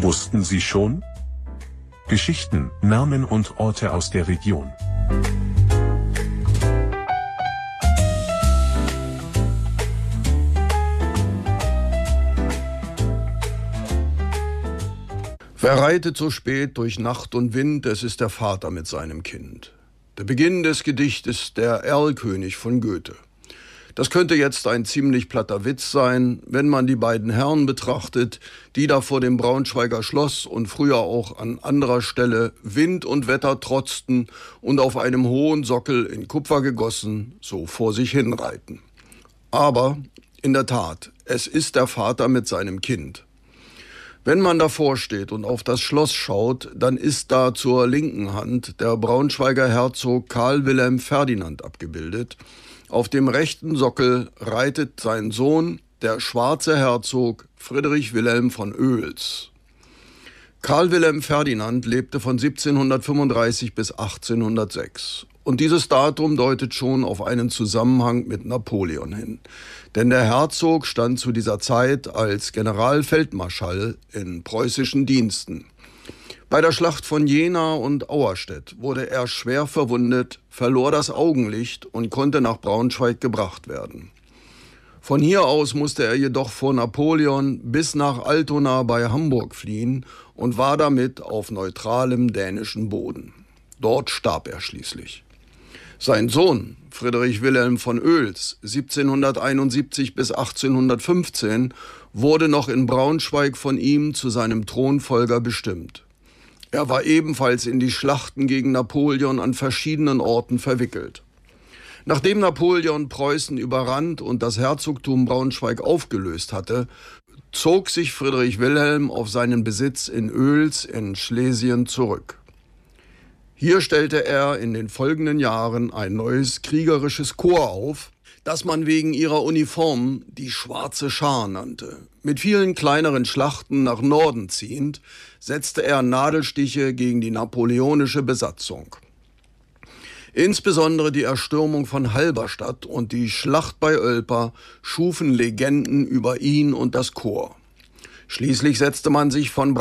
Wussten Sie schon? Geschichten, Namen und Orte aus der Region. Wer reitet so spät durch Nacht und Wind, es ist der Vater mit seinem Kind. Der Beginn des Gedichtes Der Erlkönig von Goethe. Das könnte jetzt ein ziemlich platter Witz sein, wenn man die beiden Herren betrachtet, die da vor dem Braunschweiger Schloss und früher auch an anderer Stelle Wind und Wetter trotzten und auf einem hohen Sockel in Kupfer gegossen so vor sich hinreiten. Aber in der Tat, es ist der Vater mit seinem Kind. Wenn man davor steht und auf das Schloss schaut, dann ist da zur linken Hand der Braunschweiger Herzog Karl Wilhelm Ferdinand abgebildet. Auf dem rechten Sockel reitet sein Sohn, der schwarze Herzog Friedrich Wilhelm von Oels. Karl Wilhelm Ferdinand lebte von 1735 bis 1806. Und dieses Datum deutet schon auf einen Zusammenhang mit Napoleon hin. Denn der Herzog stand zu dieser Zeit als Generalfeldmarschall in preußischen Diensten. Bei der Schlacht von Jena und Auerstedt wurde er schwer verwundet, verlor das Augenlicht und konnte nach Braunschweig gebracht werden. Von hier aus musste er jedoch vor Napoleon bis nach Altona bei Hamburg fliehen und war damit auf neutralem dänischen Boden. Dort starb er schließlich. Sein Sohn, Friedrich Wilhelm von Oels, 1771 bis 1815, wurde noch in Braunschweig von ihm zu seinem Thronfolger bestimmt. Er war ebenfalls in die Schlachten gegen Napoleon an verschiedenen Orten verwickelt. Nachdem Napoleon Preußen überrannt und das Herzogtum Braunschweig aufgelöst hatte, zog sich Friedrich Wilhelm auf seinen Besitz in Oels in Schlesien zurück. Hier stellte er in den folgenden Jahren ein neues kriegerisches Korps auf, das man wegen ihrer Uniformen die Schwarze Schar nannte. Mit vielen kleineren Schlachten nach Norden ziehend, setzte er Nadelstiche gegen die napoleonische Besatzung. Insbesondere die Erstürmung von Halberstadt und die Schlacht bei Ölpa schufen Legenden über ihn und das Korps. Schließlich setzte man sich von